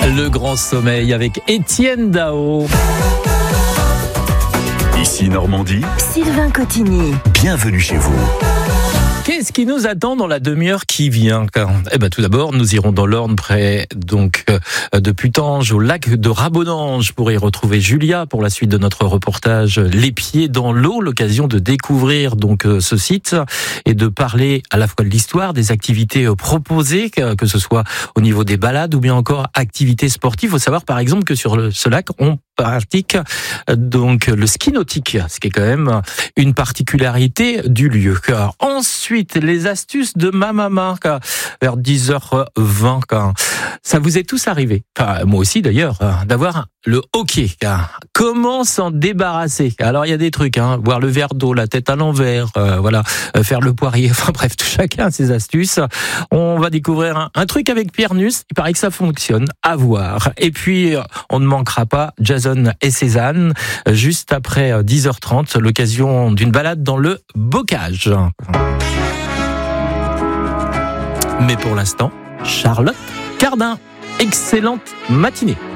Le Grand Sommeil avec Étienne Dao. Ici Normandie, Sylvain Cotigny. bienvenue chez vous. Qu'est-ce qui nous attend dans la demi-heure qui vient ? Tout d'abord, nous irons dans l'Orne, près de Putange, au lac de Rabonange, pour y retrouver Julia pour la suite de notre reportage Les Pieds dans l'eau. L'occasion de découvrir ce site et de parler à la fois de l'histoire, des activités proposées, que ce soit au niveau des balades ou bien encore activités sportives. Il faut savoir par exemple que sur ce lac, on pratique le ski nautique, ce qui est quand même une particularité du lieu. Ensuite, les astuces de ma maman, vers 10h20. Ça vous est tous arrivé, moi aussi d'ailleurs, d'avoir le hockey. Comment s'en débarrasser ? Alors il y a des trucs, boire le verre d'eau, la tête à l'envers, faire le poirier, bref, chacun ses astuces. On va découvrir un truc avec Pierre Nuss, il paraît que ça fonctionne, à voir. Et puis, on ne manquera pas Jason et Cézanne, juste après 10h30, l'occasion d'une balade dans le bocage. Mais pour l'instant, Charlotte Cardin. Excellente matinée.